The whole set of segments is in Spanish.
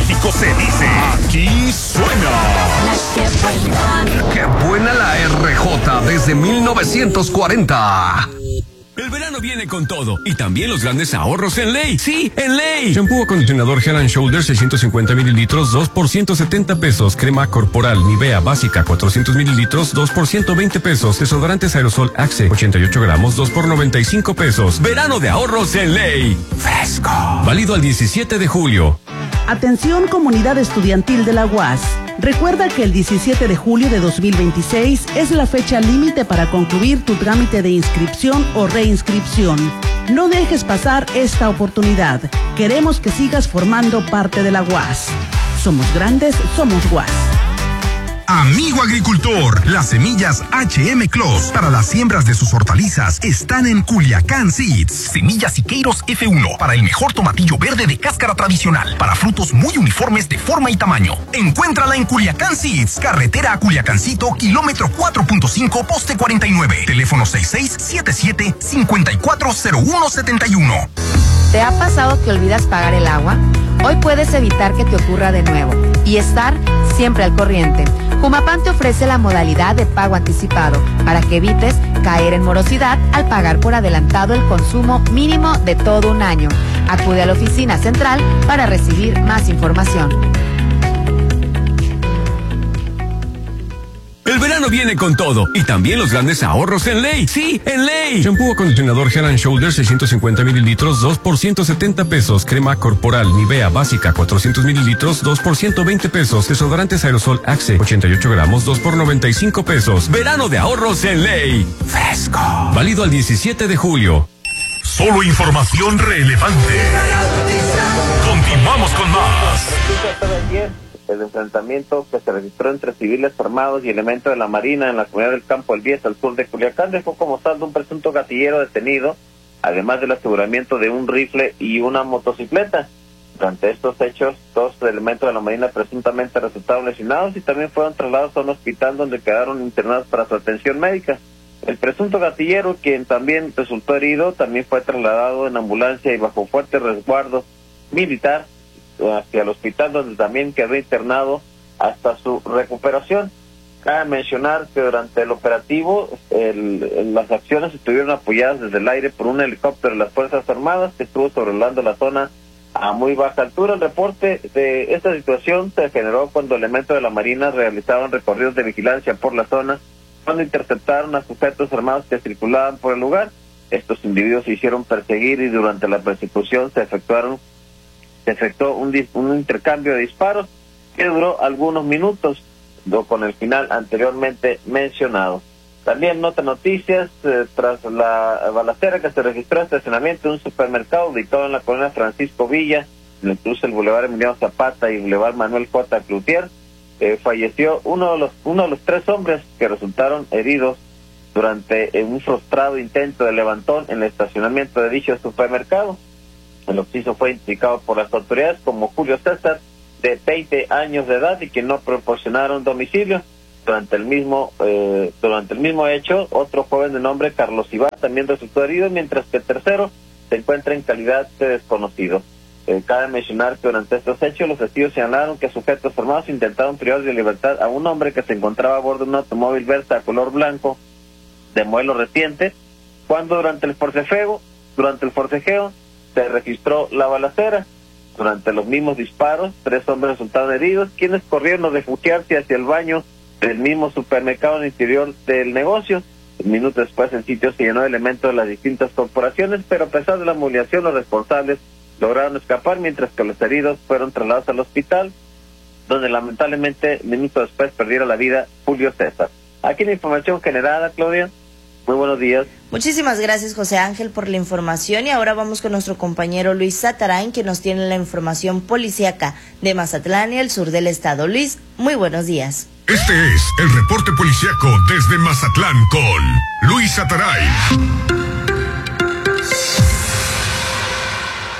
México se dice, aquí suena. ¡Qué buena la RJ desde 1940! El verano viene con todo y también los grandes ahorros en Ley. Sí, en Ley. Shampoo acondicionador Head and Shoulders 650 mililitros, 2 por 170 pesos. Crema corporal Nivea básica 400 mililitros, 2 por 120 pesos. Desodorantes aerosol Axe 88 gramos, 2 por 95 pesos. Verano de ahorros en Ley. Fresco. Válido al 17 de julio. Atención, comunidad estudiantil de la UAS. Recuerda que el 17 de julio de 2026 es la fecha límite para concluir tu trámite de inscripción o reinscripción. No dejes pasar esta oportunidad. Queremos que sigas formando parte de la UAS. Somos grandes, somos UAS. Amigo agricultor, las semillas HM Clos para las siembras de sus hortalizas están en Culiacán Seeds. Semillas Siqueiros F1 para el mejor tomatillo verde de cáscara tradicional, para frutos muy uniformes de forma y tamaño. Encuéntrala en Culiacán Seeds, carretera a Culiacancito, kilómetro 4.5, poste 49, teléfono 6677-540171. ¿Te ha pasado que olvidas pagar el agua? Hoy puedes evitar que te ocurra de nuevo y estar siempre al corriente. Jumapam te ofrece la modalidad de pago anticipado para que evites caer en morosidad al pagar por adelantado el consumo mínimo de todo un año. Acude a la oficina central para recibir más información. El verano viene con todo y también los grandes ahorros en Ley. Sí, en Ley. Shampoo acondicionador Head and Shoulders 650 mililitros, 2 por 170 pesos. Crema corporal Nivea básica 400 mililitros, 2 por 120 pesos. Desodorantes aerosol Axe 88 gramos, 2 por 95 pesos. Verano de ahorros en Ley. Fresco. Válido al 17 de julio. Solo información relevante. Continuamos con más. El enfrentamiento que se registró entre civiles armados y elementos de la Marina en la comunidad del Campo El Bies, al sur de Culiacán, dejó como saldo un presunto gatillero detenido, además del aseguramiento de un rifle y una motocicleta. Durante estos hechos, 2 elementos de la Marina presuntamente resultaron lesionados y también fueron trasladados a un hospital donde quedaron internados para su atención médica. El presunto gatillero, quien también resultó herido, también fue trasladado en ambulancia y bajo fuerte resguardo militar hacia el hospital, donde también quedó internado hasta su recuperación. Cabe mencionar que durante el operativo las acciones estuvieron apoyadas desde el aire por un helicóptero de las Fuerzas Armadas que estuvo sobrevolando la zona a muy baja altura. El reporte de esta situación se generó cuando elementos de la Marina realizaban recorridos de vigilancia por la zona, cuando interceptaron a sujetos armados que circulaban por el lugar. Estos individuos se hicieron perseguir y durante la persecución se efectuó un intercambio de disparos que duró algunos minutos, con el final anteriormente mencionado. También nota noticias, tras la balacera que se registró en estacionamiento de un supermercado ubicado en la colonia Francisco Villa, en el cruce del Boulevard Emiliano Zapata y Boulevard Manuel J. Cloutier, falleció uno de los 3 hombres que resultaron heridos durante un frustrado intento de levantón en el estacionamiento de dicho supermercado. El occiso fue identificado por las autoridades como Julio César, de 20 años de edad, y que no proporcionaron domicilio. Durante el mismo hecho, otro joven de nombre Carlos Iván también resultó herido, mientras que el tercero se encuentra en calidad de desconocido. Cabe mencionar que durante estos hechos los testigos señalaron que sujetos armados intentaron privar de libertad a un hombre que se encontraba a bordo de un automóvil Versa color blanco de modelo reciente, cuando durante el forcejeo se registró la balacera. Durante los mismos disparos, 3 hombres resultaron heridos, quienes corrieron a refugiarse hacia el baño del mismo supermercado en el interior del negocio. Minutos después el sitio se llenó de elementos de las distintas corporaciones, pero a pesar de la movilización los responsables lograron escapar, mientras que los heridos fueron trasladados al hospital, donde lamentablemente minutos después perdiera la vida Julio César. Aquí la información generada, Claudia. Muy buenos días. Muchísimas gracias, José Ángel, por la información, y ahora vamos con nuestro compañero Luis Satarain, que nos tiene la información policíaca de Mazatlán y el sur del estado. Luis, muy buenos días. Este es el reporte policíaco desde Mazatlán con Luis Satarain.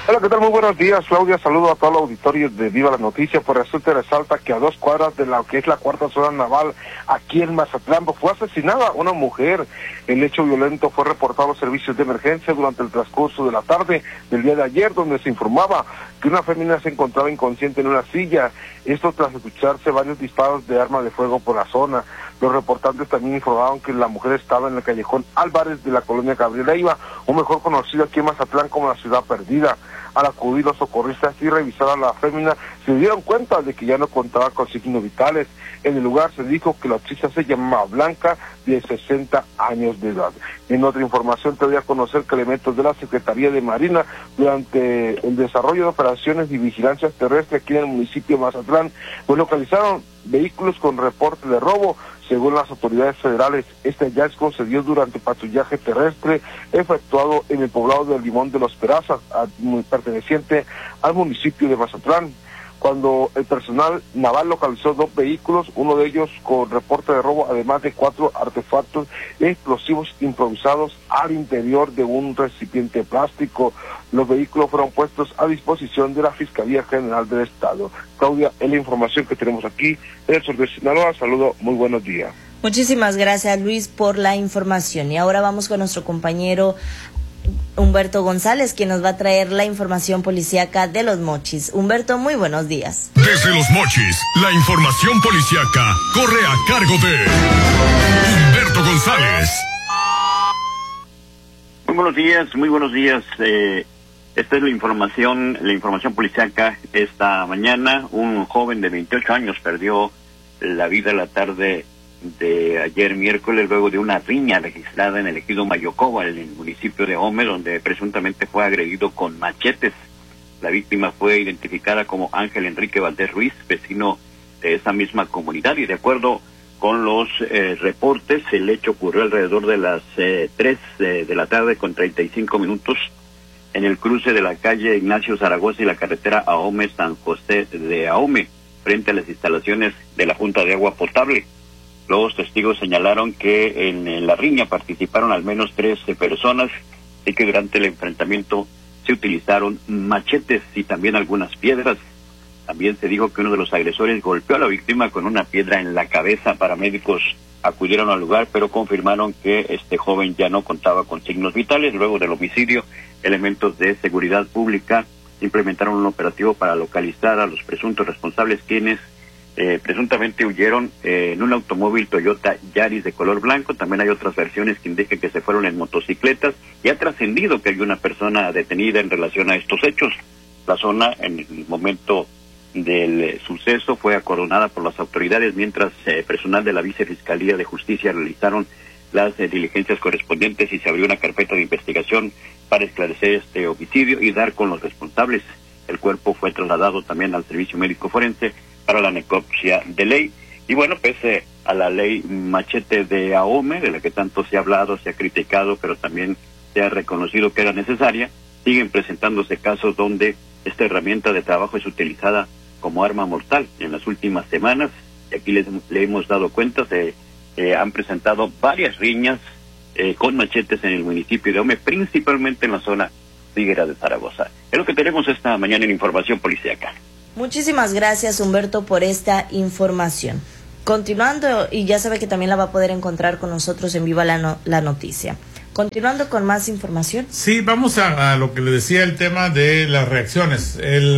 Hola, ¿qué tal? Muy buenos días, Claudia. Saludo a todo el auditorio de Viva la Noticia. Pues resulta y resalta que a 2 cuadras de la que es la cuarta zona naval aquí en Mazatlán fue asesinada una mujer. El hecho violento fue reportado a los servicios de emergencia durante el transcurso de la tarde del día de ayer, donde se informaba que una fémina se encontraba inconsciente en una silla. Esto tras escucharse varios disparos de arma de fuego por la zona. Los reportantes también informaron que la mujer estaba en el callejón Álvarez de la colonia Gabriel Leiva, o mejor conocido aquí en Mazatlán como la Ciudad Perdida. Al acudir los socorristas y revisar a la fémina, se dieron cuenta de que ya no contaba con signos vitales. En el lugar se dijo que la chica se llamaba Blanca, de 60 años de edad. En otra información te voy a conocer que elementos de la Secretaría de Marina, durante el desarrollo de operaciones y vigilancia terrestre aquí en el municipio de Mazatlán, pues localizaron vehículos con reporte de robo. Según las autoridades federales, este hallazgo se dio durante patrullaje terrestre efectuado en el poblado del Limón de los Perazas, perteneciente al municipio de Mazatlán, cuando el personal naval localizó 2 vehículos, uno de ellos con reporte de robo, además de 4 artefactos explosivos improvisados al interior de un recipiente plástico. Los vehículos fueron puestos a disposición de la Fiscalía General del Estado. Claudia, es la información que tenemos aquí en el sur de Sinaloa. Saludo, muy buenos días. Muchísimas gracias, Luis, por la información. Y ahora vamos con nuestro compañero Humberto González, quien nos va a traer la información policíaca de Los Mochis. Humberto, muy buenos días. Desde Los Mochis, la información policíaca corre a cargo de Humberto González. Muy buenos días. Esta es la información policíaca esta mañana. Un joven de 28 años perdió la vida la tarde de ayer miércoles luego de una riña registrada en el ejido Mayocoba, en el municipio de Ahome, donde presuntamente fue agredido con machetes. La víctima fue identificada como Ángel Enrique Valdés Ruiz, vecino de esa misma comunidad, y de acuerdo con los reportes, el hecho ocurrió alrededor de las 3 de la tarde con 35 minutos en el cruce de la calle Ignacio Zaragoza y la carretera Ahome-San José de Ahome, frente a las instalaciones de la Junta de Agua Potable. Los testigos señalaron que en la riña participaron al menos 13 personas y que durante el enfrentamiento se utilizaron machetes y también algunas piedras. También se dijo que uno de los agresores golpeó a la víctima con una piedra en la cabeza. Paramédicos acudieron al lugar, pero confirmaron que este joven ya no contaba con signos vitales. Luego del homicidio, elementos de seguridad pública implementaron un operativo para localizar a los presuntos responsables, quienes presuntamente huyeron en un automóvil Toyota Yaris de color blanco. También hay otras versiones que indican que se fueron en motocicletas, y ha trascendido que hay una persona detenida en relación a estos hechos. La zona, en el momento del suceso, fue acordonada por las autoridades, mientras personal de la Vicefiscalía de Justicia realizaron las diligencias correspondientes y se abrió una carpeta de investigación para esclarecer este homicidio y dar con los responsables. El cuerpo fue trasladado también al Servicio Médico Forense para la necropsia de ley. Y bueno, pese a la ley machete de Ahome, de la que tanto se ha hablado, se ha criticado, pero también se ha reconocido que era necesaria, siguen presentándose casos donde esta herramienta de trabajo es utilizada como arma mortal. En las últimas semanas, y aquí le hemos dado cuenta, se han presentado varias riñas con machetes en el municipio de Ahome, principalmente en la zona Figuera de Zaragoza. Es lo que tenemos esta mañana en Información Policíaca. Muchísimas gracias, Humberto, por esta información. Continuando, y ya sabe que también la va a poder encontrar con nosotros en Viva la Noticia. Continuando con más información. Sí, vamos a lo que le decía, el tema de las reacciones.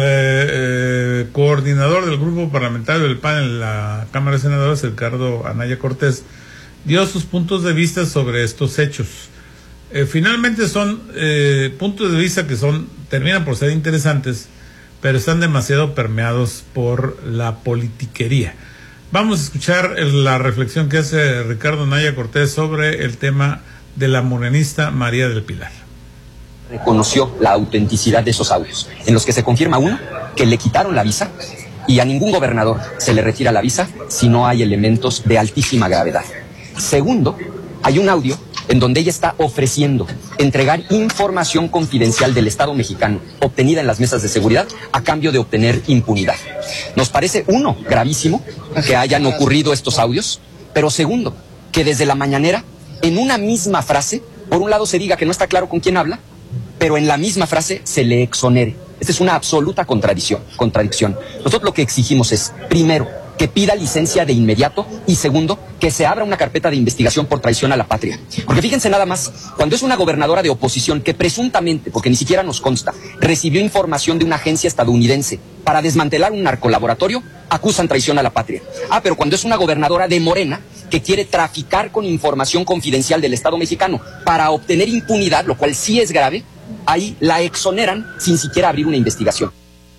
El coordinador del grupo parlamentario del PAN en la Cámara de Senadores, Ricardo Anaya Cortés, dio sus puntos de vista sobre estos hechos. Finalmente son puntos de vista que terminan por ser interesantes, pero están demasiado permeados por la politiquería. Vamos a escuchar la reflexión que hace Ricardo Anaya Cortés sobre el tema de la morenista María del Pilar. Reconoció la autenticidad de esos audios, en los que se confirma, uno, que le quitaron la visa, y a ningún gobernador se le retira la visa si no hay elementos de altísima gravedad. Segundo, hay un audio en donde ella está ofreciendo entregar información confidencial del Estado mexicano obtenida en las mesas de seguridad a cambio de obtener impunidad. Nos parece, uno, gravísimo que hayan ocurrido estos audios, pero segundo, que desde la mañanera, en una misma frase, por un lado se diga que no está claro con quién habla, pero en la misma frase se le exonere. Esta es una absoluta contradicción. Nosotros lo que exigimos es, primero, que pida licencia de inmediato y segundo, que se abra una carpeta de investigación por traición a la patria. Porque fíjense nada más, cuando es una gobernadora de oposición que presuntamente, porque ni siquiera nos consta, recibió información de una agencia estadounidense para desmantelar un narcolaboratorio, acusan traición a la patria. Pero cuando es una gobernadora de Morena que quiere traficar con información confidencial del Estado mexicano para obtener impunidad, lo cual sí es grave, ahí la exoneran sin siquiera abrir una investigación.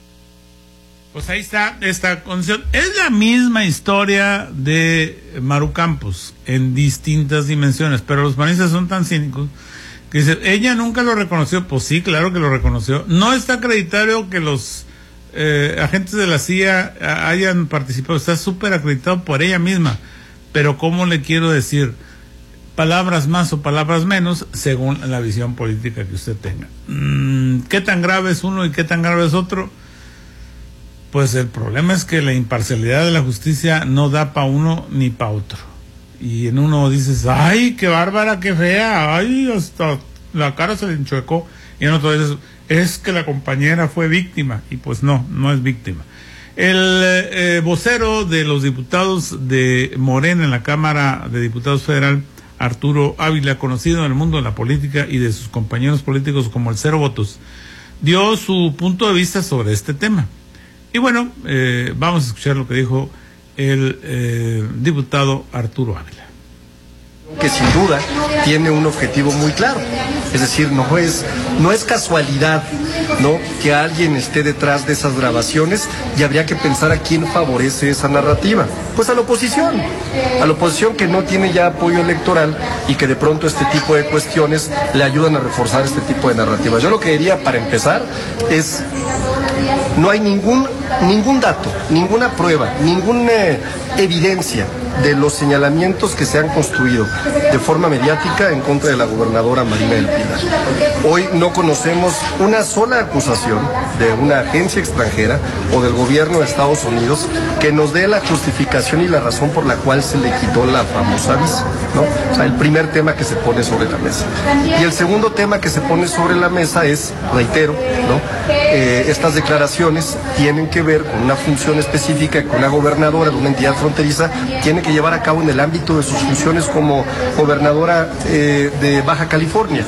Pues ahí está esta condición. Es la misma historia de Maru Campos en distintas dimensiones, pero los panistas son tan cínicos que dicen, ella nunca lo reconoció. Pues sí, claro que lo reconoció. No está acreditado que los agentes de la CIA hayan participado, está súper acreditado por ella misma, pero ¿cómo le quiero decir? Palabras más o palabras menos según la visión política que usted tenga. ¿Qué tan grave es uno y qué tan grave es otro? Pues el problema es que la imparcialidad de la justicia no da para uno ni para otro. Y en uno dices, ¡ay, qué bárbara, qué fea! ¡Ay, hasta la cara se le enchuecó! Y en otro dices, es que la compañera fue víctima. Y pues no es víctima. El vocero de los diputados de Morena en la Cámara de Diputados Federal, Arturo Ávila, conocido en el mundo de la política y de sus compañeros políticos como el Cero Votos, dio su punto de vista sobre este tema. Y bueno, vamos a escuchar lo que dijo el diputado Arturo Ávila. Que sin duda tiene un objetivo muy claro, es decir, no es casualidad, ¿no?, que alguien esté detrás de esas grabaciones, y habría que pensar a quién favorece esa narrativa. Pues a la oposición que no tiene ya apoyo electoral y que de pronto este tipo de cuestiones le ayudan a reforzar este tipo de narrativas. Yo lo que diría para empezar es, no hay ningún dato, ninguna prueba, ninguna evidencia de los señalamientos que se han construido de forma mediática en contra de la gobernadora Marina del Pilar. Hoy no conocemos una sola acusación de una agencia extranjera o del gobierno de Estados Unidos que nos dé la justificación y la razón por la cual se le quitó la famosa visa, ¿no? O sea, el primer tema que se pone sobre la mesa. Y el segundo tema que se pone sobre la mesa es, reitero, ¿no?, estas declaraciones tienen que ver con una función específica que una gobernadora de una entidad fronteriza tiene que llevar a cabo en el ámbito de sus funciones como gobernadora de Baja California.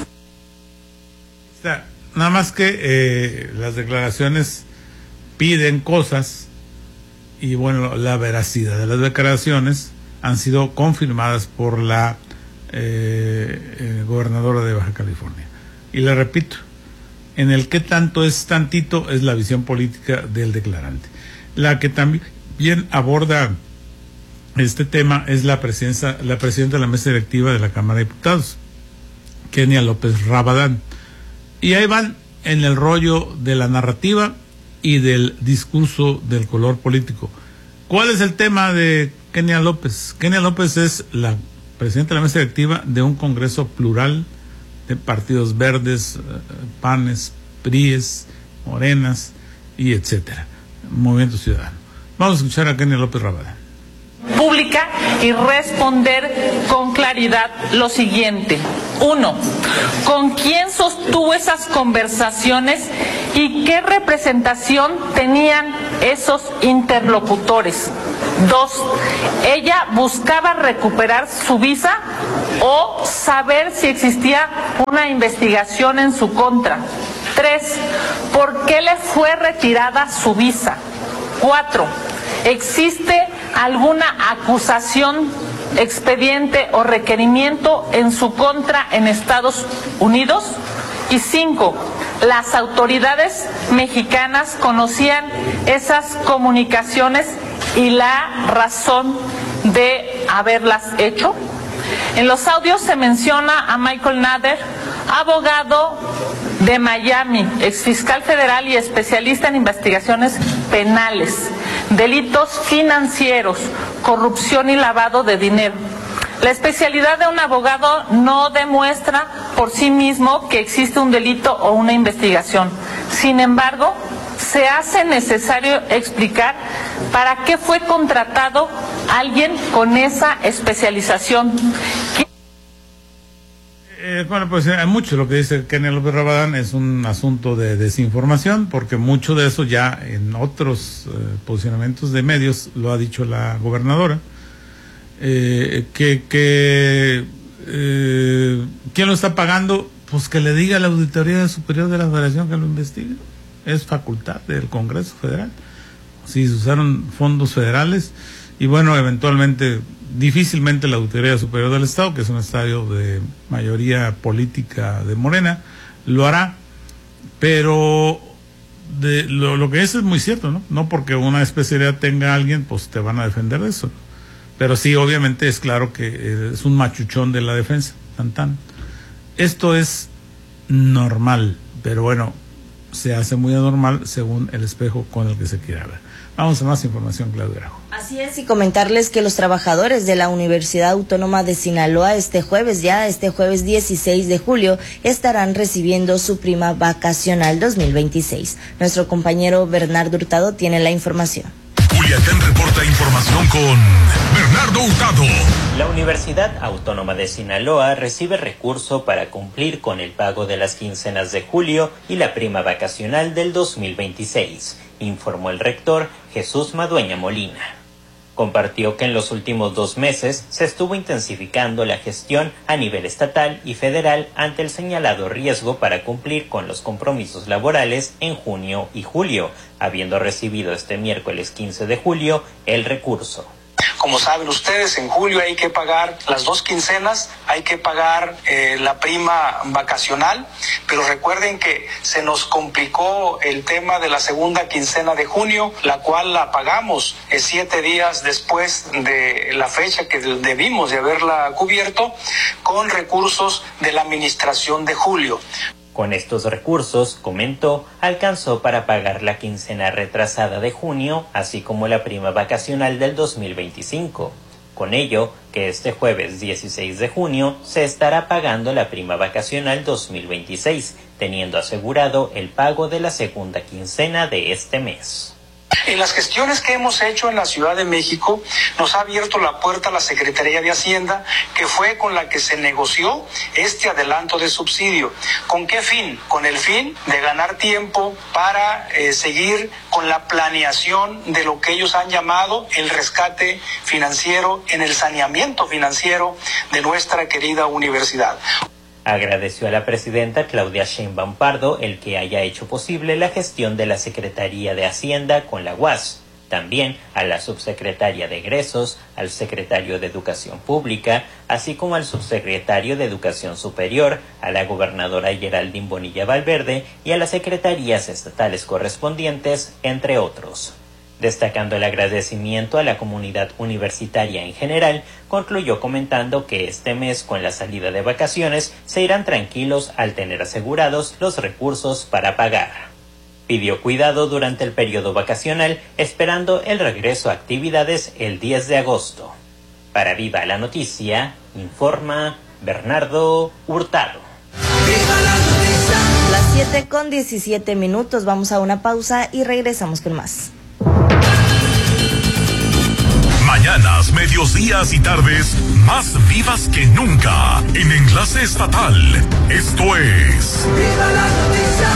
Nada más que las declaraciones piden cosas y bueno, la veracidad de las declaraciones han sido confirmadas por la gobernadora de Baja California. Y le repito, en el que tanto es tantito es la visión política del declarante. La que también aborda este tema es la presidenta de la mesa directiva de la Cámara de Diputados, Kenia López Rabadán. Y ahí van en el rollo de la narrativa y del discurso del color político. ¿Cuál es el tema de Kenia López? Kenia López es la presidenta de la mesa directiva de un congreso plural de partidos verdes, PANes, PRIES, Morenas y etcétera, Movimiento Ciudadano. Vamos a escuchar a Kenia López Rabadán. Pública y responder con claridad lo siguiente. 1. ¿Con quién sostuvo esas conversaciones y qué representación tenían esos interlocutores? 2. ¿Ella buscaba recuperar su visa o saber si existía una investigación en su contra? 3. ¿Por qué le fue retirada su visa? 4. ¿Existe alguna acusación, expediente o requerimiento en su contra en Estados Unidos? Y 5. ¿Las autoridades mexicanas conocían esas comunicaciones y la razón de haberlas hecho? En los audios se menciona a Michael Nader, abogado de Miami, exfiscal federal y especialista en investigaciones penales, delitos financieros, corrupción y lavado de dinero. La especialidad de un abogado no demuestra por sí mismo que existe un delito o una investigación. Sin embargo, se hace necesario explicar para qué fue contratado alguien con esa especialización. Bueno, pues hay mucho. Lo que dice Kenia López Rabadán es un asunto de desinformación, porque mucho de eso ya en otros posicionamientos de medios lo ha dicho la gobernadora. ¿Quién lo está pagando? Pues que le diga a la Auditoría Superior de la Federación que lo investigue. Es facultad del Congreso Federal. Si se usaron fondos federales, y bueno, eventualmente, difícilmente la Auditoría Superior del Estado, que es un estadio de mayoría política de Morena, lo hará, pero lo que es muy cierto, ¿no? No porque una especialidad tenga a alguien, pues te van a defender de eso. Pero sí, obviamente es claro que es un machuchón de la defensa, tan. Esto es normal, pero bueno, se hace muy anormal según el espejo con el que se quiera ver. Vamos a más información, Claudia Grajo. Así es, y comentarles que los trabajadores de la Universidad Autónoma de Sinaloa este jueves 16 de julio, estarán recibiendo su prima vacacional 2026. Nuestro compañero Bernardo Hurtado tiene la información. Culiacán reporta información con Bernardo Hurtado. La Universidad Autónoma de Sinaloa recibe recurso para cumplir con el pago de las quincenas de julio y la prima vacacional del 2026, informó el rector Jesús Madueña Molina. Compartió que en los últimos 2 meses se estuvo intensificando la gestión a nivel estatal y federal ante el señalado riesgo para cumplir con los compromisos laborales en junio y julio, habiendo recibido este miércoles 15 de julio el recurso. Como saben ustedes, en julio hay que pagar las 2 quincenas, hay que pagar la prima vacacional, pero recuerden que se nos complicó el tema de la segunda quincena de junio, la cual la pagamos 7 días después de la fecha que debimos de haberla cubierto, con recursos de la administración de julio. Con estos recursos, comentó, alcanzó para pagar la quincena retrasada de junio, así como la prima vacacional del 2025. Con ello, que este jueves 16 de junio se estará pagando la prima vacacional 2026, teniendo asegurado el pago de la segunda quincena de este mes. En las gestiones que hemos hecho en la Ciudad de México, nos ha abierto la puerta a la Secretaría de Hacienda, que fue con la que se negoció este adelanto de subsidio. ¿Con qué fin? Con el fin de ganar tiempo para seguir con la planeación de lo que ellos han llamado el rescate financiero, en el saneamiento financiero de nuestra querida universidad. Agradeció a la presidenta Claudia Sheinbaum Pardo el que haya hecho posible la gestión de la Secretaría de Hacienda con la UAS, también a la subsecretaria de Egresos, al secretario de Educación Pública, así como al subsecretario de Educación Superior, a la gobernadora Geraldine Bonilla Valverde y a las secretarías estatales correspondientes, entre otros. Destacando el agradecimiento a la comunidad universitaria en general, concluyó comentando que este mes, con la salida de vacaciones, se irán tranquilos al tener asegurados los recursos para pagar. Pidió cuidado durante el periodo vacacional, esperando el regreso a actividades el 10 de agosto. Para Viva la Noticia, informa Bernardo Hurtado. Las 7:17, vamos a una pausa y regresamos con más. Mañanas, medios, días y tardes más vivas que nunca en Enlace Estatal. Esto es Viva la Noticia.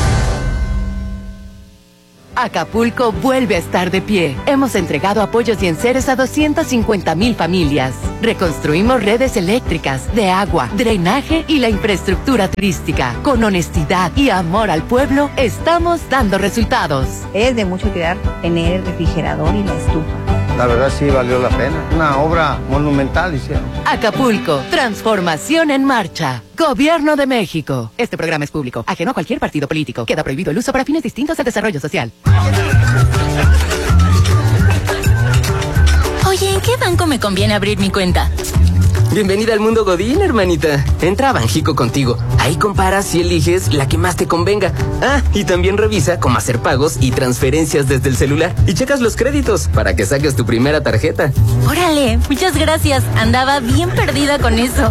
Acapulco vuelve a estar de pie. Hemos entregado apoyos y enseres a 250,000 familias. Reconstruimos redes eléctricas, de agua, drenaje y la infraestructura turística. Con honestidad y amor al pueblo, estamos dando resultados. Es de mucho cuidar tener el refrigerador y la estufa. La verdad sí valió la pena. Una obra monumental hicieron. Acapulco, transformación en marcha. Gobierno de México. Este programa es público, ajeno a cualquier partido político. Queda prohibido el uso para fines distintos al desarrollo social. Oye, ¿en qué banco me conviene abrir mi cuenta? Bienvenida al mundo Godín, hermanita. Entra a Banjico Contigo. Ahí comparas y eliges la que más te convenga. Ah, y también revisa cómo hacer pagos y transferencias desde el celular. Y checas los créditos para que saques tu primera tarjeta. Órale, muchas gracias. Andaba bien perdida con eso.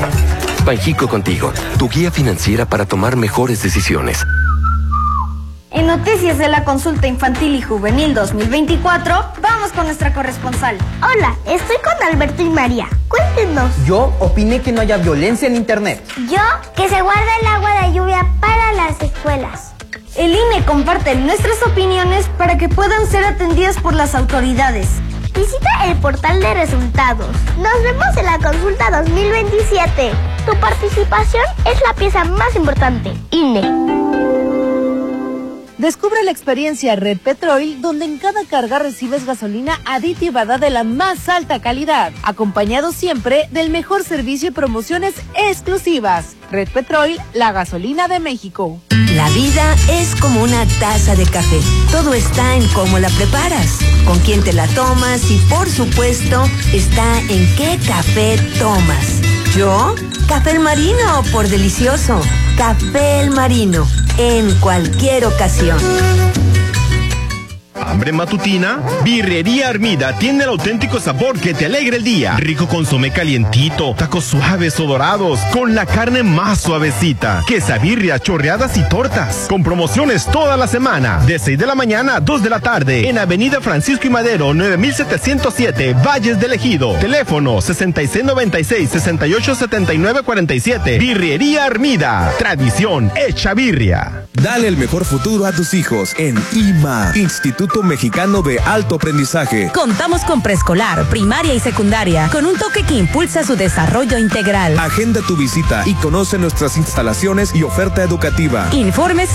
Banjico Contigo, tu guía financiera para tomar mejores decisiones. En noticias de la Consulta Infantil y Juvenil 2024, vamos con nuestra corresponsal. Hola, estoy con Alberto y María. Cuéntenos. Yo opiné que no haya violencia en internet. Yo, que se guarda el agua de lluvia para las escuelas. El INE comparte nuestras opiniones para que puedan ser atendidas por las autoridades. Visita el portal de resultados. Nos vemos en la consulta 2027. Tu participación es la pieza más importante. INE. Descubre la experiencia Red Petrol, donde en cada carga recibes gasolina aditivada de la más alta calidad, acompañado siempre del mejor servicio y promociones exclusivas. Red Petrol, la gasolina de México. La vida es como una taza de café. Todo está en cómo la preparas, con quién te la tomas y, por supuesto, está en qué café tomas. ¿Yo? Café El Marino, por delicioso. Café El Marino, en cualquier ocasión. ¿Hambre matutina? Birrería Armida tiene el auténtico sabor que te alegra el día. Rico consomé calientito, tacos suaves o dorados, con la carne más suavecita, quesabirrias, chorreadas y tortas. Con promociones toda la semana, de 6 de la mañana a 2 de la tarde, en Avenida Francisco y Madero, 9707, Valles del Ejido. Teléfono 6696-687947. Birrería Armida, tradición hecha birria. Dale el mejor futuro a tus hijos en IMA, Instituto Mexicano de Alto Aprendizaje. Contamos con preescolar, primaria y secundaria, con un toque que impulsa su desarrollo integral. Agenda tu visita y conoce nuestras instalaciones y oferta educativa. Informes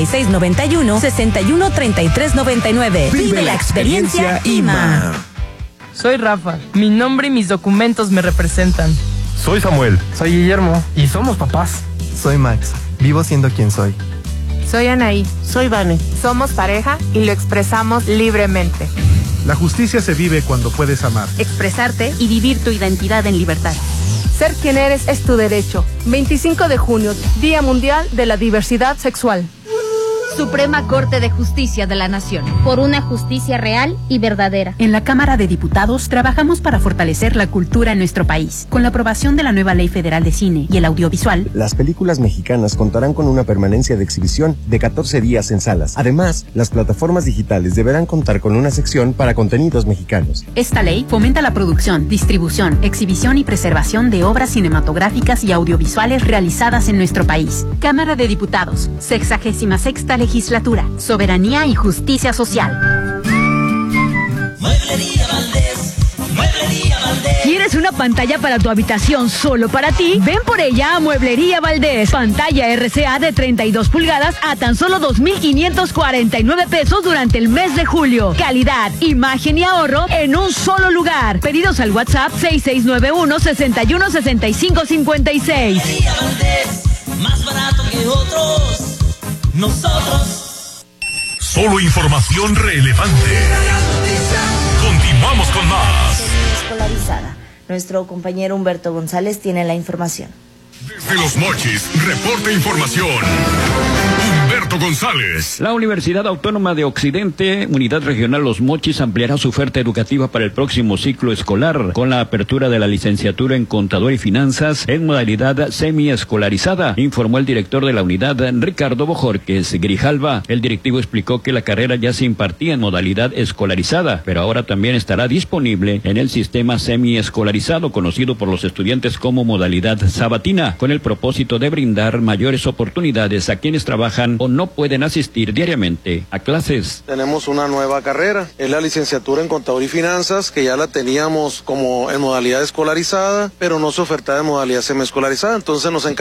6691-613399. Vive la experiencia IMA. Soy Rafa. Mi nombre y mis documentos me representan. Soy Samuel. Soy Guillermo. Y somos papás. Soy Max. Vivo siendo quien soy. Soy Anaí. Soy Vane. Somos pareja y lo expresamos libremente. La justicia se vive cuando puedes amar, expresarte y vivir tu identidad en libertad. Ser quien eres es tu derecho. 25 de junio, Día Mundial de la Diversidad Sexual. Suprema Corte de Justicia de la Nación. Por una justicia real y verdadera. En la Cámara de Diputados trabajamos para fortalecer la cultura en nuestro país. Con la aprobación de la nueva Ley Federal de Cine y el audiovisual, las películas mexicanas contarán con una permanencia de exhibición de 14 días en salas. Además, las plataformas digitales deberán contar con una sección para contenidos mexicanos. Esta ley fomenta la producción, distribución, exhibición y preservación de obras cinematográficas y audiovisuales realizadas en nuestro país. Cámara de Diputados, 66ª Legislatura, Soberanía y Justicia Social. Mueblería Valdés, Mueblería Valdés. ¿Quieres una pantalla para tu habitación solo para ti? Ven por ella a Mueblería Valdés. Pantalla RCA de 32 pulgadas a tan solo 2,549 pesos durante el mes de julio. Calidad, imagen y ahorro en un solo lugar. Pedidos al WhatsApp 6691-616556. Mueblería Valdés, más barato que otros. Nosotros. Solo información relevante. Continuamos con más. Escolarizada. Nuestro compañero Humberto González tiene la información. Desde Los Mochis, reporta información. Humberto González. La Universidad Autónoma de Occidente, Unidad Regional Los Mochis, ampliará su oferta educativa para el próximo ciclo escolar con la apertura de la licenciatura en Contador y Finanzas en modalidad semiescolarizada, informó el director de la unidad, Ricardo Bojorquez Grijalva. El directivo explicó que la carrera ya se impartía en modalidad escolarizada, pero ahora también estará disponible en el sistema semiescolarizado, conocido por los estudiantes como modalidad sabatina, con el propósito de brindar mayores oportunidades a quienes trabajan o no pueden asistir diariamente a clases. Tenemos una nueva carrera, es la licenciatura en Contador y Finanzas, que ya la teníamos como en modalidad escolarizada, pero no se ofertaba en modalidad semiescolarizada, entonces nos